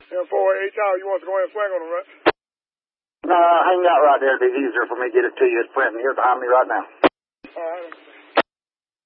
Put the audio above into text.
And 488 Tower, you want to go ahead and swing on them, right? No, hang out right there. It'd be easier for me to get it to you. It's printing here behind me right now.